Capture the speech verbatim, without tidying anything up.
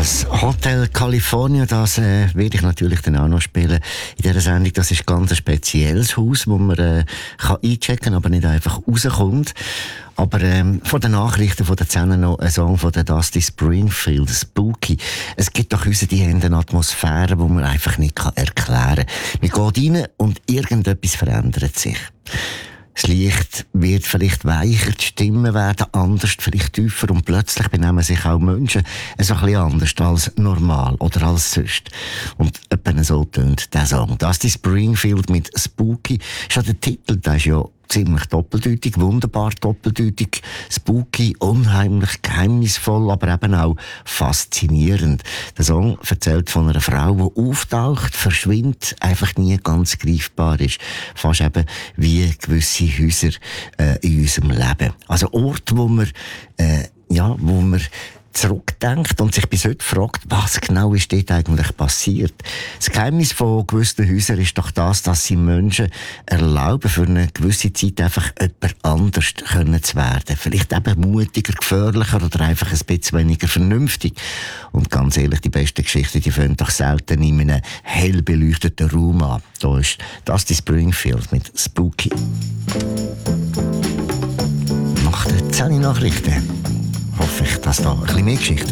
Das Hotel California, das äh, werde ich natürlich dann auch noch spielen in dieser Sendung. Das ist ganz ein spezielles Haus, wo man äh, kann einchecken kann, aber nicht einfach rauskommt. Aber ähm, von den Nachrichten von der zehn noch ein Song von der Dusty Springfield, Spooky. Es gibt doch unsere die haben eine Atmosphäre, die man einfach nicht kann erklären kann. Man geht rein und irgendetwas verändert sich. Das Licht wird vielleicht weicher, die Stimmen werden anders, vielleicht tiefer und plötzlich benehmen sich auch Menschen so ein bisschen anders als normal oder als sonst. Und etwa so tönt der Song. Dusty Springfield mit Spooky ist ja der Titel, der ist ja ziemlich doppeldeutig, wunderbar doppeldeutig, spooky, unheimlich, geheimnisvoll, aber eben auch faszinierend. Der Song erzählt von einer Frau, die auftaucht, verschwindet, einfach nie ganz greifbar ist. Fast eben wie gewisse Häuser äh, in unserem Leben. Also Orte, wo man, äh, ja, wo man zurückdenkt und sich bis heute fragt, was genau ist dort eigentlich passiert. Das Geheimnis von gewissen Häusern ist doch das, dass sie Menschen erlauben, für eine gewisse Zeit einfach jemand anders können zu werden. Vielleicht eben mutiger, gefährlicher oder einfach ein bisschen weniger vernünftig. Und ganz ehrlich, die besten Geschichten, die fangen doch selten in einem hell beleuchteten Raum an. Da ist Dusty Springfield mit Spooky. Nach den zehn Nachrichten hoffe ich, dass da ein bisschen mehr Geschichten